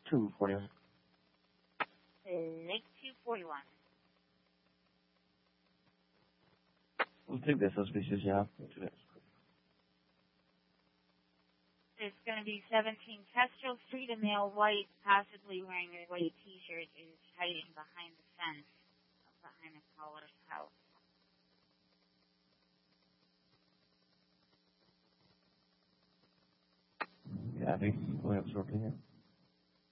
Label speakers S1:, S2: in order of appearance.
S1: 241.
S2: Lake 241.
S1: We'll take this auspicious, yeah.
S2: It's going to be 17 Kestrel Street, a male white, possibly wearing a white t-shirt, is hiding behind the fence, behind the caller's house.
S1: Yeah, I think going up shortly here.